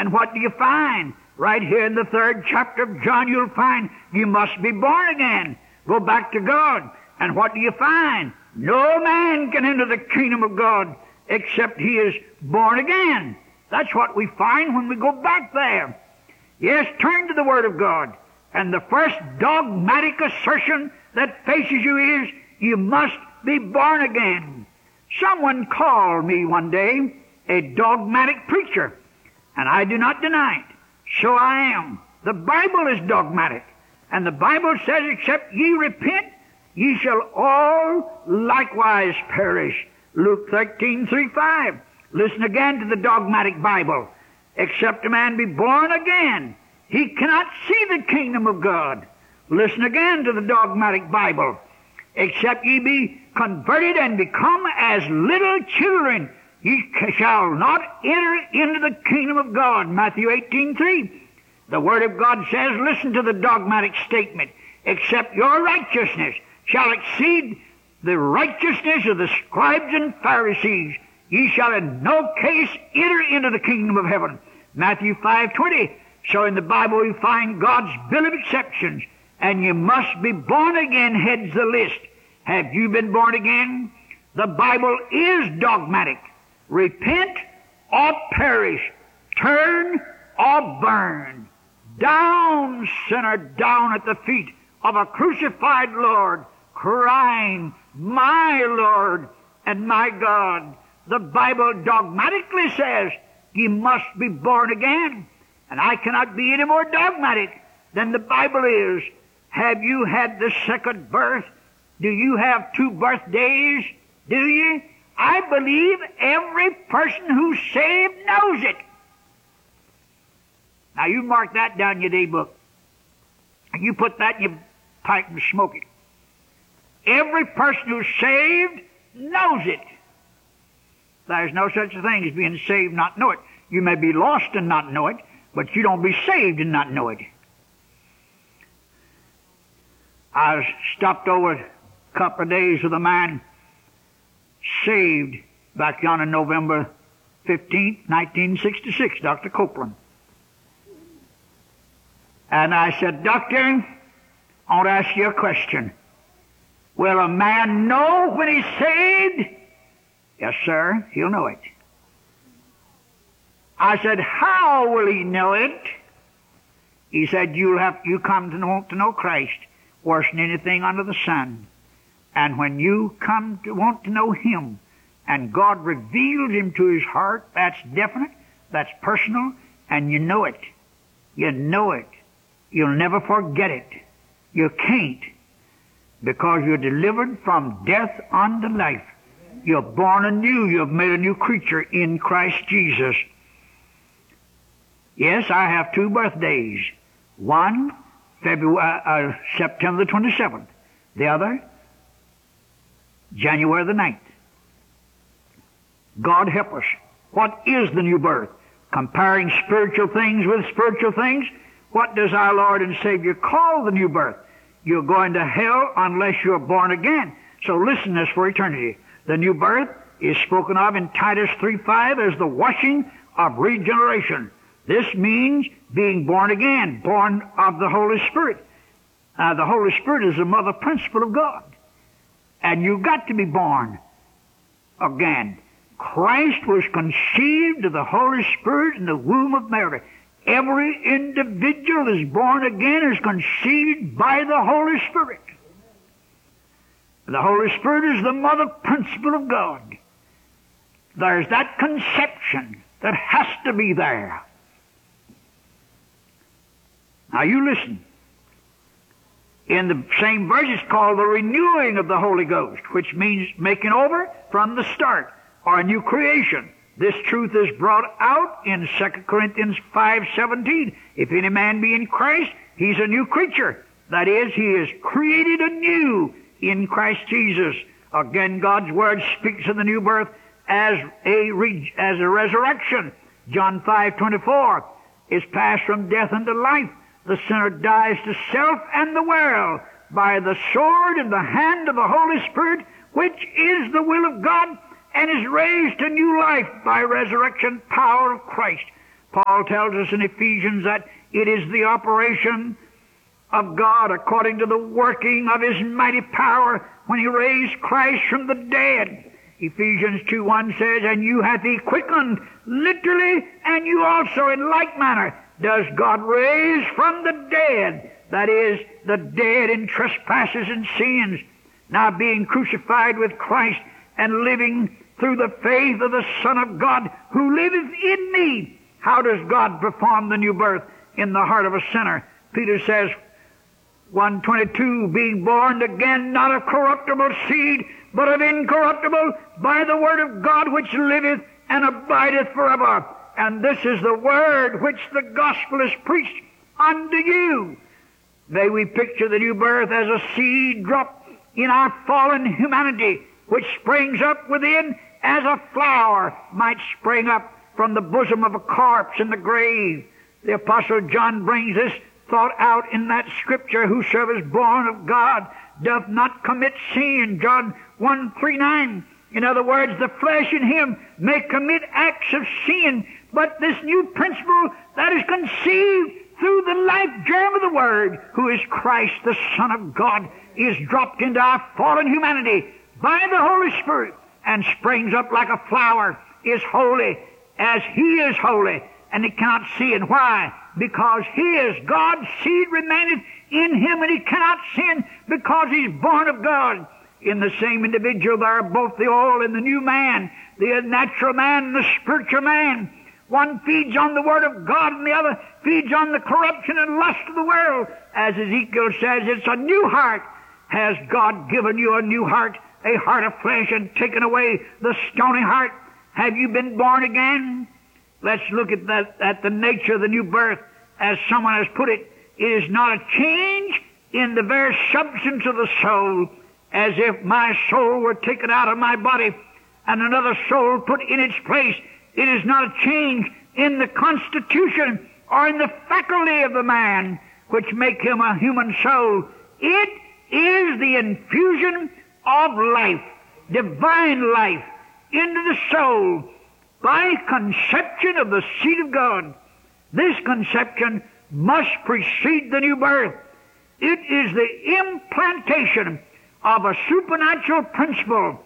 And what do you find? Right here in the 3rd chapter of John, you'll find you must be born again. Go back to God. And what do you find? No man can enter the kingdom of God except he is born again. That's what we find when we go back there. Yes, turn to the Word of God. And the first dogmatic assertion that faces you is, you must be born again. Someone called me one day a dogmatic preacher, and I do not deny it. So I am. The Bible is dogmatic. And the Bible says, except ye repent, ye shall all likewise perish. Luke 13:3-5. Listen again to the dogmatic Bible. Except a man be born again, he cannot see the kingdom of God. Listen again to the dogmatic Bible. Except ye be converted and become as little children, ye shall not enter into the kingdom of God. Matthew 18:3. The Word of God says, listen to the dogmatic statement, except your righteousness shall exceed the righteousness of the scribes and Pharisees, ye shall in no case enter into the kingdom of heaven. Matthew 5:20. So in the Bible we find God's bill of exceptions, and you must be born again heads the list. Have you been born again? The Bible is dogmatic. Repent or perish. Turn or burn. Down, sinner, down at the feet of a crucified Lord, crying, my Lord and my God. The Bible dogmatically says you must be born again. And I cannot be any more dogmatic than the Bible is. Have you had the second birth? Do you have 2 birthdays? Do you? I believe every person who's saved knows it. Now you mark that down in your day book. And you put that in your pipe and smoke it. Every person who's saved knows it. There's no such a thing as being saved and not know it. You may be lost and not know it, but you don't be saved and not know it. I stopped over a couple of days with a man saved back on November 15th, 1966, Dr. Copeland. And I said, Doctor, I want to ask you a question. Will a man know when he's saved? Yes, sir, he'll know it. I said, how will he know it? He said, you come to want to know Christ worse than anything under the sun. And when you come to want to know Him, and God reveals Him to his heart, that's definite, that's personal, and you know it. You know it. You'll never forget it. You can't, because you're delivered from death unto life. You're born anew. You've made a new creature in Christ Jesus. Yes, I have 2 birthdays. One, September the 27th. The other, January the 9th. God help us. What is the new birth? Comparing spiritual things with spiritual things. What does our Lord and Savior call the new birth? You're going to hell unless you're born again. So listen to this for eternity. The new birth is spoken of in Titus 3:5 as the washing of regeneration. This means being born again, born of the Holy Spirit. The Holy Spirit is the mother principle of God. And you've got to be born again. Christ was conceived of the Holy Spirit in the womb of Mary. Every individual is born again is conceived by the Holy Spirit. The Holy Spirit is the mother principle of God. There's that conception that has to be there. Now you listen. In the same verse it's called the renewing of the Holy Ghost, which means making over from the start, or a new creation. This truth is brought out in 2 Corinthians 5:17. If any man be in Christ, he's a new creature. That is, he is created anew in Christ Jesus. Again, God's Word speaks of the new birth as a resurrection. John 5:24 is passed from death unto life. The sinner dies to self and the world by the sword in the hand of the Holy Spirit, which is the will of God, and is raised to new life by resurrection power of Christ. Paul tells us in Ephesians that it is the operation of God according to the working of His mighty power when He raised Christ from the dead. Ephesians 2:1 says, "And you hath He quickened," literally, "and you also in like manner does God raise from the dead," that is, the dead in trespasses and sins, now being crucified with Christ and living through the faith of the Son of God who liveth in me. How does God perform the new birth in the heart of a sinner? Peter says, 1:22, "Being born again, not of corruptible seed, but of incorruptible, by the word of God which liveth and abideth forever. And this is the word which the gospel is preached unto you." May we picture the new birth as a seed dropped in our fallen humanity, which springs up within as a flower might spring up from the bosom of a corpse in the grave. The Apostle John brings this thought out in that scripture, "Whosoever is born of God doth not commit sin," John 1:3-9. In other words, the flesh in him may commit acts of sin, but this new principle that is conceived through the life germ of the Word, who is Christ, the Son of God, is dropped into our fallen humanity by the Holy Spirit and springs up like a flower, is holy as He is holy, and it cannot sin. Why? Because His, God's seed remaineth in Him, and He cannot sin because He's born of God. In the same individual there are both the old and the new man, the natural man and the spiritual man. One feeds on the Word of God, and the other feeds on the corruption and lust of the world. As Ezekiel says, it's a new heart. Has God given you a new heart, a heart of flesh, and taken away the stony heart? Have you been born again? Let's look at the nature of the new birth. As someone has put it, it is not a change in the very substance of the soul, as if my soul were taken out of my body and another soul put in its place. It is not a change in the constitution or in the faculty of the man which make him a human soul. It is the infusion of life, divine life, into the soul by conception of the seed of God. This conception must precede the new birth. It is the implantation of a supernatural principle.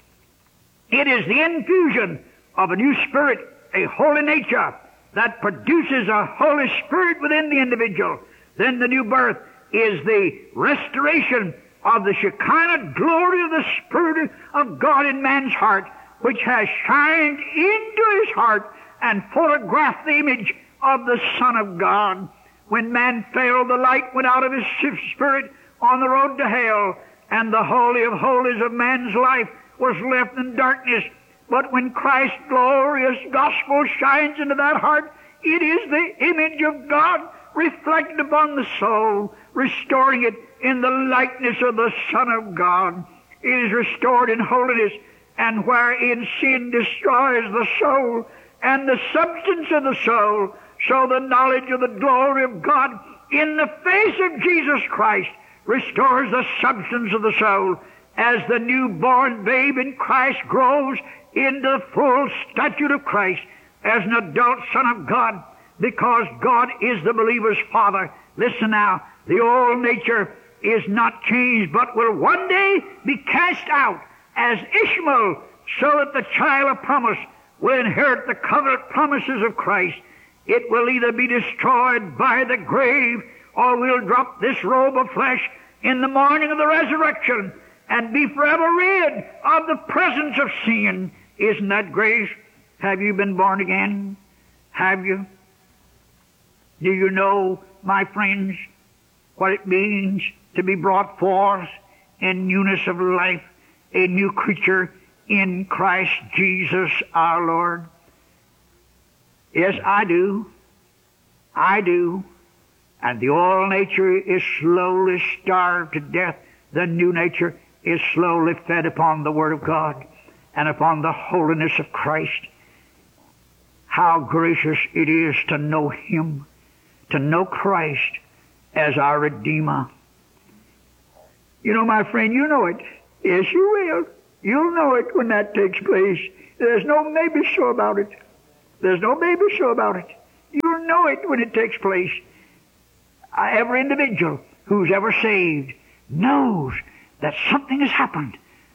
It is the infusion of a new spirit, a holy nature, that produces a Holy Spirit within the individual. Then the new birth is the restoration of the Shekinah glory of the Spirit of God in man's heart, which has shined into his heart and photographed the image of the Son of God. When man fell, the light went out of his spirit on the road to hell, and the Holy of Holies of man's life was left in darkness. But when Christ's glorious gospel shines into that heart, it is the image of God reflected upon the soul, restoring it in the likeness of the Son of God. It is restored in holiness, and wherein sin destroys the soul and the substance of the soul, so the knowledge of the glory of God in the face of Jesus Christ restores the substance of the soul. As the newborn babe in Christ grows into the full stature of Christ as an adult Son of God, because God is the believer's Father. Listen now, the old nature is not changed, but will one day be cast out as Ishmael, so that the child of promise will inherit the covenant promises of Christ. It will either be destroyed by the grave, or we'll drop this robe of flesh in the morning of the resurrection and be forever rid of the presence of sin. Isn't that grace? Have you been born again? Have you? Do you know, my friends, what it means to be brought forth in newness of life, a new creature in Christ Jesus our Lord? Yes, I do. I do. And the old nature is slowly starved to death. The new nature is slowly fed upon the Word of God and upon the holiness of Christ. How gracious it is to know Him, to know Christ as our Redeemer. You know, my friend, you know it. Yes, you will. You'll know it when that takes place. There's no maybe so about it. There's no maybe so about it. know it when it takes place. Every individual who's ever saved knows that something has happened.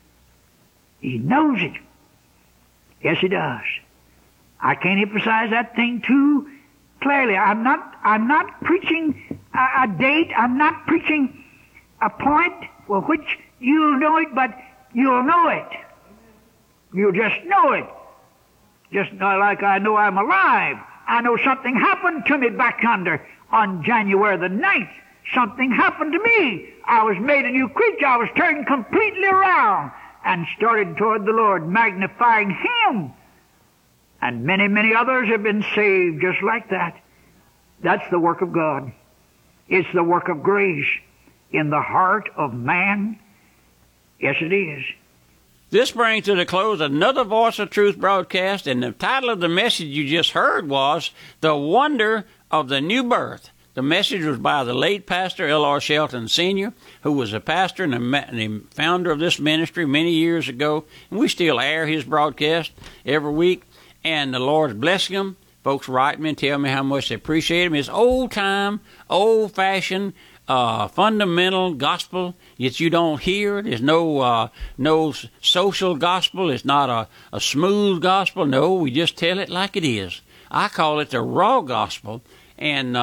He knows it. Yes, he does. I can't emphasize that thing too clearly. I'm not preaching a date. I'm not preaching a point for which you'll know it, but you'll know it. You'll just know it. Just like I know I'm alive. I know something happened to me back yonder on January the 9th. Something happened to me. I was made a new creature. I was turned completely around and started toward the Lord, magnifying Him. And many, many others have been saved just like that. That's the work of God. It's the work of grace in the heart of man. Yes, it is. This brings to the close another Voice of Truth broadcast, and the title of the message you just heard was The Wonder of the New Birth. The message was by the late Pastor L.R. Shelton Sr., who was a pastor and the founder of this ministry many years ago, and we still air his broadcast every week, and the Lord's blessing him. Folks write me and tell me how much they appreciate him. It's old-time, old-fashioned, fundamental gospel that you don't hear. There's no social gospel. It's not a smooth gospel. No, we just tell it like it is. I call it the raw gospel. And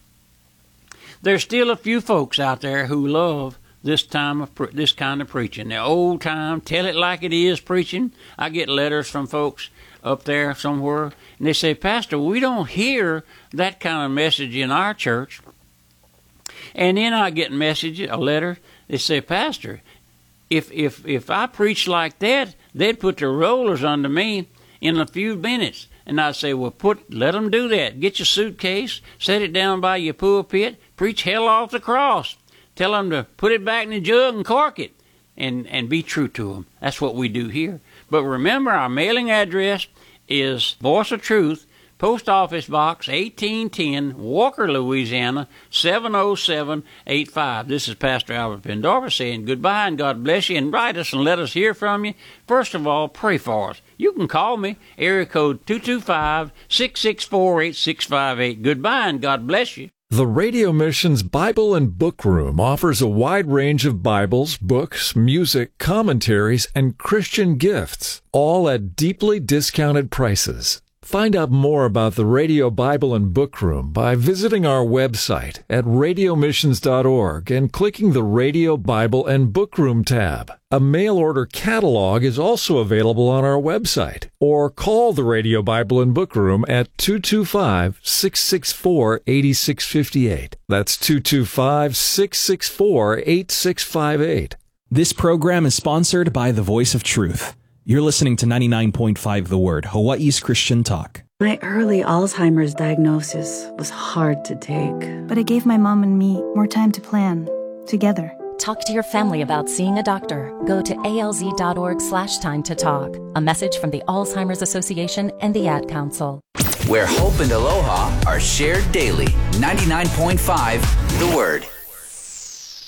there's still a few folks out there who love this kind of preaching. The old time, tell it like it is preaching. I get letters from folks up there somewhere, and they say, Pastor, we don't hear that kind of message in our church. And then I get a letter, they say, Pastor, if I preach like that, they'd put the rollers under me in a few minutes. And I'd say, well, let them do that. Get your suitcase, set it down by your pulpit, preach hell off the cross. Tell them to put it back in the jug and cork it, and be true to them. That's what we do here. But remember, our mailing address is Voice of Truth, Post Office Box 1810, Walker, Louisiana, 70785. This is Pastor Albert Pendorfer saying goodbye and God bless you, and write us and let us hear from you. First of all, pray for us. You can call me, area code 225-664-8658. Goodbye and God bless you. The Radio Mission's Bible and Book Room offers a wide range of Bibles, books, music, commentaries, and Christian gifts, all at deeply discounted prices. Find out more about the Radio Bible and Book Room by visiting our website at radiomissions.org and clicking the Radio Bible and Book Room tab. A mail-order catalog is also available on our website, or call the Radio Bible and Book Room at 225-664-8658. That's 225-664-8658. This program is sponsored by The Voice of Truth. You're listening to 99.5 The Word, Hawaii's Christian Talk. My early Alzheimer's diagnosis was hard to take. But it gave my mom and me more time to plan, together. Talk to your family about seeing a doctor. Go to alz.org/time to talk. A message from the Alzheimer's Association and the Ad Council. Where hope and aloha are shared daily. 99.5 The Word.